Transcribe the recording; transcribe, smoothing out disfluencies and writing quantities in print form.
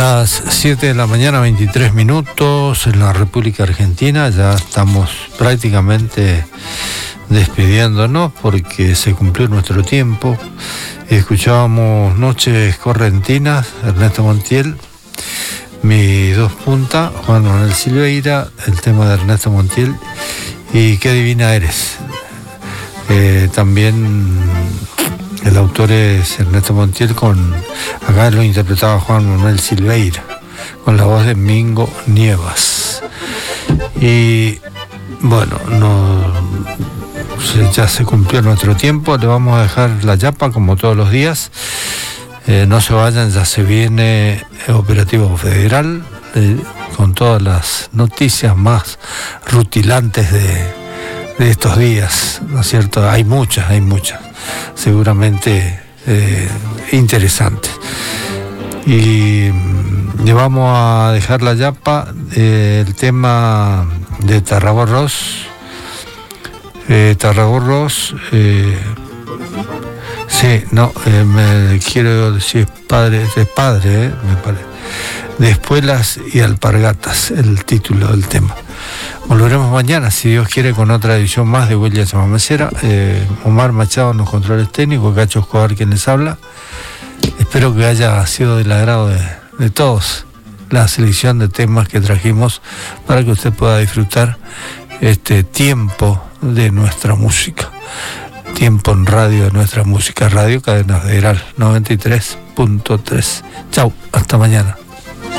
Las 7 de la mañana, 23 minutos en la República Argentina. Ya estamos prácticamente despidiéndonos porque se cumplió nuestro tiempo. Escuchábamos Noches Correntinas, Ernesto Montiel, Mi Dos Puntas, Juan Manuel Silveira, el tema de Ernesto Montiel y Qué Divina Eres. También el autor es Ernesto Montiel, acá lo interpretaba Juan Manuel Silveira, con la voz de Mingo Nievas. Y bueno, ya se cumplió nuestro tiempo, le vamos a dejar la yapa como todos los días. No se vayan, ya se viene Operativo Federal, con todas las noticias más rutilantes de estos días, ¿no es cierto? Hay muchas, seguramente interesantes. Y le vamos a dejar la yapa, el tema de Tarragorros. Me quiero decir padre, me parece. De Espuelas y Alpargatas, el título del tema. Volveremos mañana, si Dios quiere, con otra edición más de Huella Chamamecera. Omar Machado en los controles técnicos, Cacho Escobar quien les habla. Espero que haya sido del agrado de todos la selección de temas que trajimos para que usted pueda disfrutar este tiempo de nuestra música. Tiempo en radio de nuestra música. Radio Cadena Federal 93.3. Chau, hasta mañana.